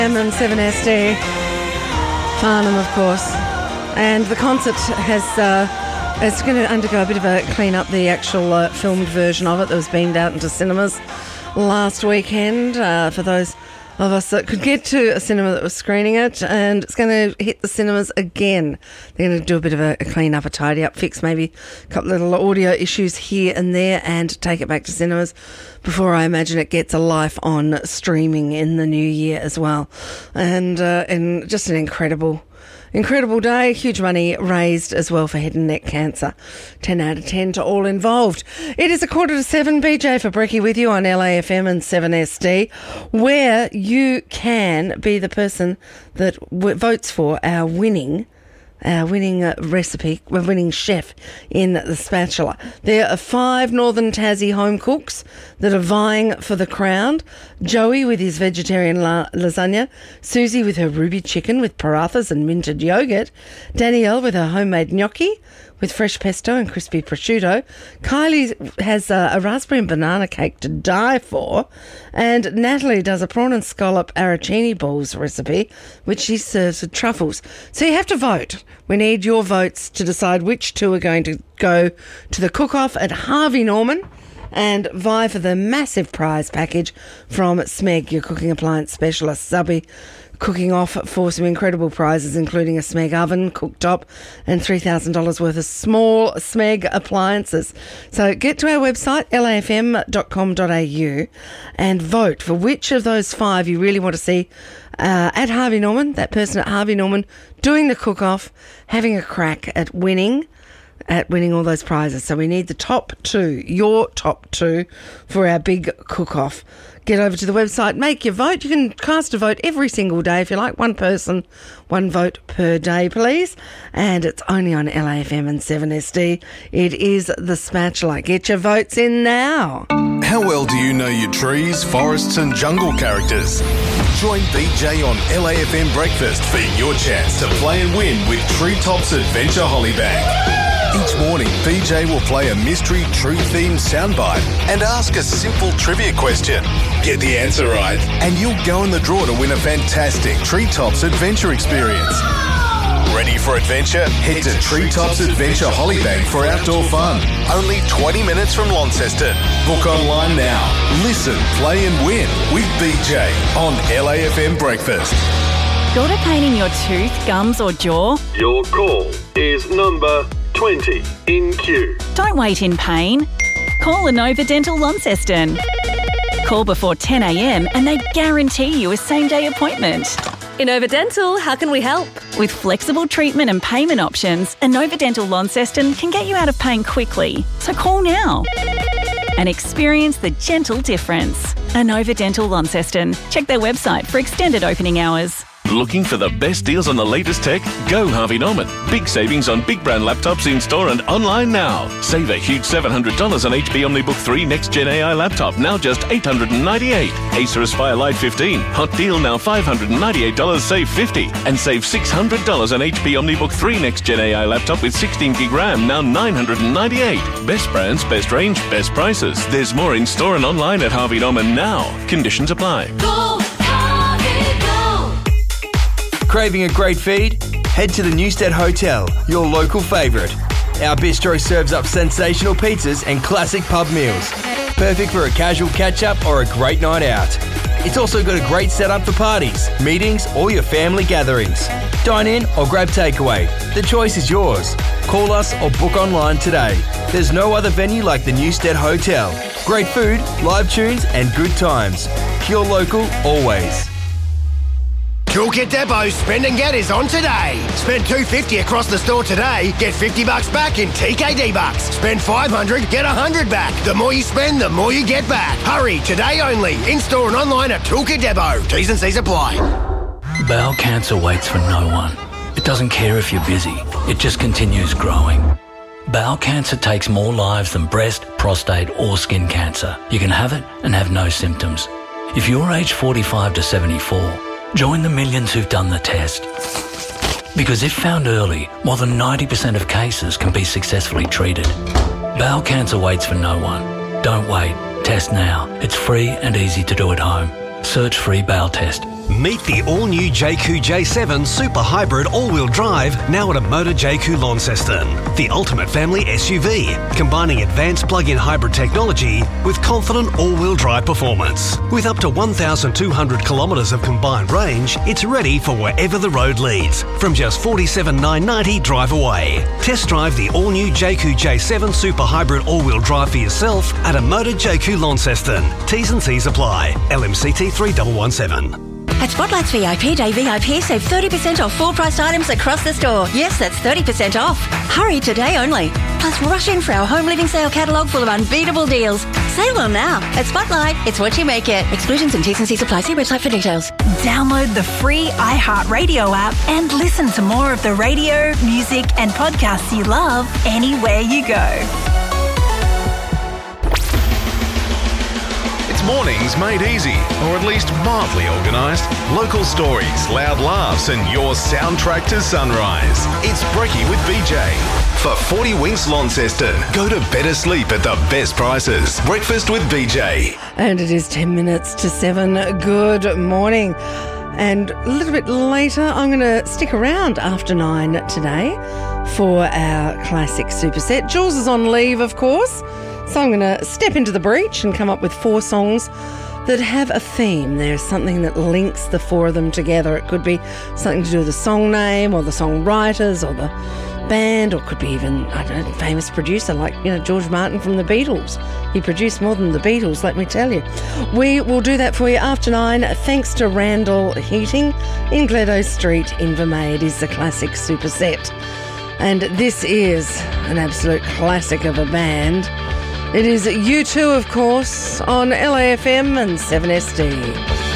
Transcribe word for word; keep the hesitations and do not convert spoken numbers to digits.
And seven S D, Farnham, of course. And the concert has uh, it's going to undergo a bit of a clean up, the actual uh, filmed version of it that was beamed out into cinemas last weekend uh, for those of us that could get to a cinema that was screening it, and it's going to hit the cinemas again. They're going to do a bit of a, a clean up, a tidy up, fix maybe a couple of little audio issues here and there, and take it back to cinemas before I imagine it gets a life on streaming in the new year as well. And uh, and just an incredible Incredible day, huge money raised as well for head and neck cancer. ten out of ten to all involved. It is a quarter to seven, B J for Brekkie with you on L A F M and seven S D, where you can be the person that w- votes for our winning Our winning uh, recipe, our winning chef in the spatula. There are five Northern Tassie home cooks that are vying for the crown. Joey with his vegetarian la- lasagna, Susie with her ruby chicken with parathas and minted yoghurt, Danielle with her homemade gnocchi with fresh pesto and crispy prosciutto, Kylie has uh, a raspberry and banana cake to die for, and Natalie does a prawn and scallop arancini balls recipe, which she serves with truffles. So you have to vote. We need your votes to decide which two are going to go to the cook-off at Harvey Norman and vie for the massive prize package from Smeg, your cooking appliance specialist. They'll be cooking off for some incredible prizes, including a Smeg oven, cooktop, and three thousand dollars worth of small Smeg appliances. So get to our website, L A F M dot com dot A U, and vote for which of those five you really want to see uh, at Harvey Norman, that person at Harvey Norman doing the cook-off, having a crack at winning at winning all those prizes. So we need the top two, your top two, for our big cook-off. Get over to the website, make your vote. You can cast a vote every single day if you like. One person, one vote per day, please. And it's only on L A F M and seven S D. It is the spatula. Get your votes in now. How well do you know your trees, forests and jungle characters? Join B J on L A F M Breakfast for your chance to play and win with Treetops Adventure Hollybag. Each morning, B J will play a mystery tree-themed soundbite and ask a simple trivia question. Get the answer right, and you'll go in the draw to win a fantastic Treetops Adventure experience. Ready for adventure? Head to Treetops Adventure Hollybag for outdoor fun. Only twenty minutes from Launceston. Book online now. Listen, play and win with B J on L A F M Breakfast. Got a pain in your tooth, gums or jaw? Your call is number twenty in queue. Don't wait in pain. Call Inova Dental Launceston. Call before ten a.m. and they guarantee you a same-day appointment. Inova Dental, how can we help? With flexible treatment and payment options, Inova Dental Launceston can get you out of pain quickly. So call now and experience the gentle difference. Inova Dental Launceston. Check their website for extended opening hours. Looking for the best deals on the latest tech? Go Harvey Norman. Big savings on big brand laptops in store and online now. Save a huge seven hundred dollars on H P OmniBook three Next Gen A I laptop, now just eight hundred ninety-eight dollars. Acer Aspire Lite fifteen, hot deal now five hundred ninety-eight dollars, save fifty dollars. And save six hundred dollars on H P OmniBook three Next Gen A I laptop with sixteen gig RAM, now nine hundred ninety-eight dollars. Best brands, best range, best prices. There's more in store and online at Harvey Norman now. Conditions apply. Go, Harvey, go. Craving a great feed? Head to the Newstead Hotel, your local favourite. Our bistro serves up sensational pizzas and classic pub meals. Perfect for a casual catch-up or a great night out. It's also got a great setup for parties, meetings or your family gatherings. Dine in or grab takeaway. The choice is yours. Call us or book online today. There's no other venue like the Newstead Hotel. Great food, live tunes and good times. Pure local always. Toolkit Depot's Spend and Get is on today. Spend two hundred fifty dollars across the store today, get fifty bucks back in T K D bucks. Spend five hundred dollars, get one hundred dollars back. The more you spend, the more you get back. Hurry, today only. In-store and online at Toolkit Depot. T's and C's apply. Bowel cancer waits for no one. It doesn't care if you're busy. It just continues growing. Bowel cancer takes more lives than breast, prostate or skin cancer. You can have it and have no symptoms. If you're aged forty-five to seventy-four, join the millions who've done the test. Because if found early, more than ninety percent of cases can be successfully treated. Bowel cancer waits for no one. Don't wait. Test now. It's free and easy to do at home. Search free bowel test. Meet the all-new J Q J seven Super Hybrid all-wheel drive now at a Motor J Q Launceston. The ultimate family S U V, combining advanced plug-in hybrid technology with confident all-wheel drive performance. With up to one thousand two hundred kilometres of combined range, it's ready for wherever the road leads, from just forty-seven thousand nine hundred ninety dollars drive away. Test drive the all-new J Q J seven Super Hybrid all-wheel drive for yourself at a Motor J Q Launceston. T's and C's apply. L M C T three one one seven. At Spotlight's V I P Day V I P, save thirty percent off full-priced items across the store. Yes, that's thirty percent off. Hurry today only. Plus, rush in for our home living sale catalogue full of unbeatable deals. Save on now. At Spotlight, it's what you make it. Exclusions and T's and C's apply. See website for details. Download the free iHeartRadio app and listen to more of the radio, music and podcasts you love anywhere you go. Mornings made easy, or at least mildly organised. Local stories, loud laughs, and your soundtrack to sunrise. It's Brekkie with B J. For forty Winks Launceston, go to better sleep at the best prices. Breakfast with B J. And it is ten minutes to seven. Good morning. And a little bit later, I'm going to stick around after nine today for our classic superset. Jules is on leave, of course. So I'm going to step into the breach and come up with four songs that have a theme. There's something that links the four of them together. It could be something to do with the song name or the songwriters or the band, or it could be even, I don't know, a famous producer like, you know, George Martin from the Beatles. He produced more than the Beatles, let me tell you. We will do that for you after nine, thanks to Randall Heating in Gleadow Street, Invermay. It is the classic superset. And this is an absolute classic of a band. It is U two, of course, on L A F M and seven S D.